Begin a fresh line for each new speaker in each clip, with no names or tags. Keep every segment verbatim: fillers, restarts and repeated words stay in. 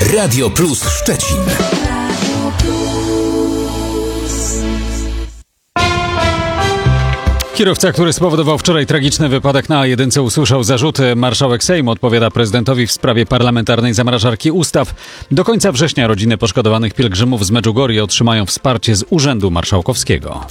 Radio Plus Szczecin.
Kierowca, który spowodował wczoraj tragiczny wypadek na A jeden, usłyszał zarzuty. Marszałek Sejmu odpowiada prezydentowi w sprawie parlamentarnej zamrażarki ustaw. Do końca września rodziny poszkodowanych pielgrzymów z Medjugorje otrzymają wsparcie z Urzędu Marszałkowskiego.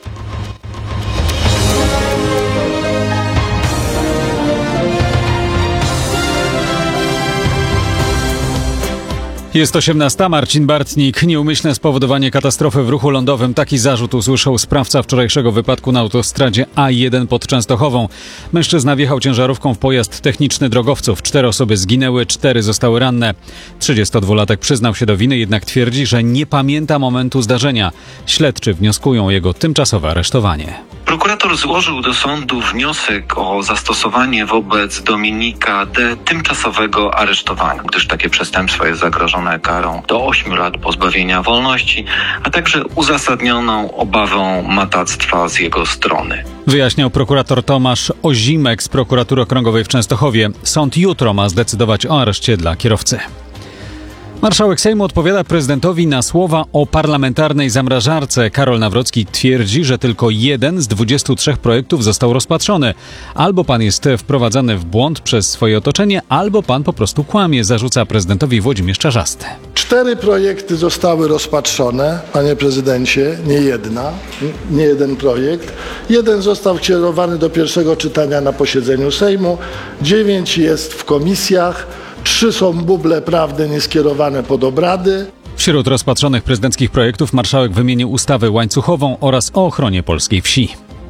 Jest osiemnasta. Marcin Bartnik. Nieumyślne spowodowanie katastrofy w ruchu lądowym. Taki zarzut usłyszał sprawca wczorajszego wypadku na autostradzie A jeden pod Częstochową. Mężczyzna wjechał ciężarówką w pojazd techniczny drogowców. Cztery osoby zginęły, cztery zostały ranne. trzydziestodwulatek przyznał się do winy, jednak twierdzi, że nie pamięta momentu zdarzenia. Śledczy wnioskują o jego tymczasowe aresztowanie.
Prokurator złożył do sądu wniosek o zastosowanie wobec Dominika D. tymczasowego aresztowania, gdyż takie przestępstwo jest zagrożone karą do ośmiu lat pozbawienia wolności, a także uzasadnioną obawą matactwa z jego strony.
Wyjaśniał prokurator Tomasz Ozimek z Prokuratury Okręgowej w Częstochowie. Sąd jutro ma zdecydować o areszcie dla kierowcy. Marszałek Sejmu odpowiada prezydentowi na słowa o parlamentarnej zamrażarce. Karol Nawrocki twierdzi, że tylko jeden z dwudziestu trzech projektów został rozpatrzony. Albo pan jest wprowadzany w błąd przez swoje otoczenie, albo pan po prostu kłamie, zarzuca prezydentowi Włodzimierz Czarzasty.
Cztery projekty zostały rozpatrzone, panie prezydencie, nie jedna, nie jeden projekt. Jeden został kierowany do pierwszego czytania na posiedzeniu Sejmu, dziewięć jest w komisjach. Trzy są buble prawne nieskierowane pod obrady.
Wśród rozpatrzonych prezydenckich projektów marszałek wymienił ustawę łańcuchową oraz o ochronie polskiej wsi.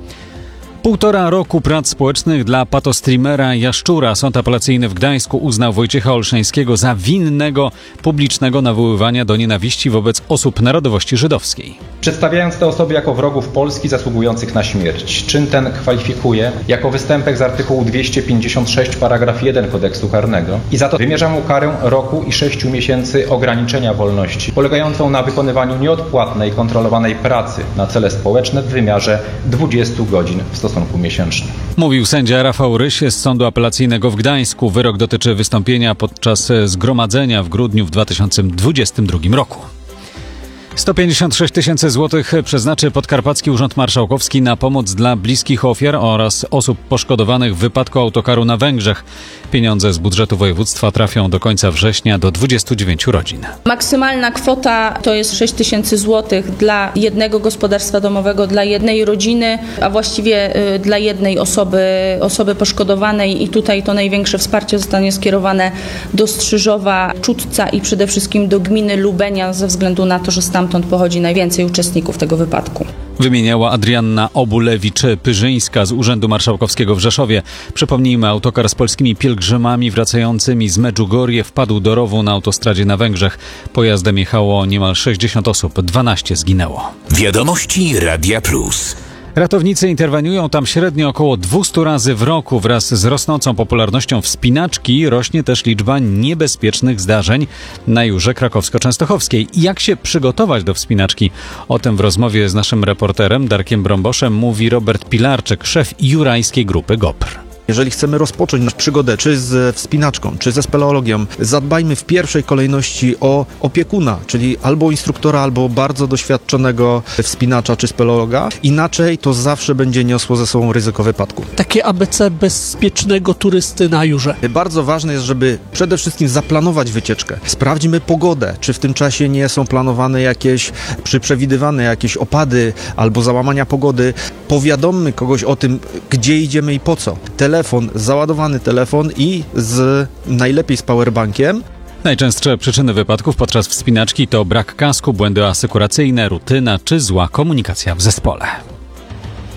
Półtora roku prac społecznych dla patostreamera Jaszczura. Sąd apelacyjny w Gdańsku uznał Wojciecha Olszańskiego za winnego publicznego nawoływania do nienawiści wobec osób narodowości żydowskiej.
Przedstawiając te osoby jako wrogów Polski zasługujących na śmierć. Czyn ten kwalifikuje jako występek z artykułu dwieście pięćdziesiąt sześć paragraf jeden kodeksu karnego i za to wymierza mu karę roku i sześciu miesięcy ograniczenia wolności, polegającą na wykonywaniu nieodpłatnej, kontrolowanej pracy na cele społeczne w wymiarze dwudziestu godzin w stosunku miesięcznym.
Mówił sędzia Rafał Ryś z Sądu Apelacyjnego w Gdańsku. Wyrok dotyczy wystąpienia podczas zgromadzenia w grudniu w dwa tysiące dwudziestym drugim roku. sto pięćdziesiąt sześć tysięcy złotych przeznaczy Podkarpacki Urząd Marszałkowski na pomoc dla bliskich ofiar oraz osób poszkodowanych w wypadku autokaru na Węgrzech. Pieniądze z budżetu województwa trafią do końca września do dwudziestu dziewięciu rodzin.
Maksymalna kwota to jest sześć tysięcy złotych dla jednego gospodarstwa domowego, dla jednej rodziny, a właściwie dla jednej osoby, osoby poszkodowanej i tutaj to największe wsparcie zostanie skierowane do Strzyżowa, Czudca i przede wszystkim do gminy Lubenia ze względu na to, że stamtąd pochodzi najwięcej uczestników tego wypadku.
Wymieniała Adrianna Obulewicz-Pyrzyńska z Urzędu Marszałkowskiego w Rzeszowie. Przypomnijmy, autokar z polskimi pielgrzymami wracającymi z Medjugorje wpadł do rowu na autostradzie na Węgrzech. Pojazdem jechało niemal sześćdziesiąt osób, dwanaście zginęło.
Wiadomości Radia Plus.
Ratownicy interweniują tam średnio około dwieście razy w roku. Wraz z rosnącą popularnością wspinaczki rośnie też liczba niebezpiecznych zdarzeń na Jurze Krakowsko-Częstochowskiej. Jak się przygotować do wspinaczki? O tym w rozmowie z naszym reporterem Darkiem Brąboszem mówi Robert Pilarczyk, szef jurajskiej grupy GOPR.
Jeżeli chcemy rozpocząć naszą przygodę, czy z wspinaczką, czy ze speleologią, zadbajmy w pierwszej kolejności o opiekuna, czyli albo instruktora, albo bardzo doświadczonego wspinacza czy speleologa. Inaczej to zawsze będzie niosło ze sobą ryzyko wypadku.
Takie A B C bezpiecznego turysty na Jurze.
Bardzo ważne jest, żeby przede wszystkim zaplanować wycieczkę. Sprawdźmy pogodę, czy w tym czasie nie są planowane jakieś, czy przewidywane jakieś opady albo załamania pogody. Powiadommy kogoś o tym, gdzie idziemy i po co. Telefon, załadowany telefon i z najlepiej z powerbankiem.
Najczęstsze przyczyny wypadków podczas wspinaczki to brak kasku, błędy asykuracyjne, rutyna czy zła komunikacja w zespole.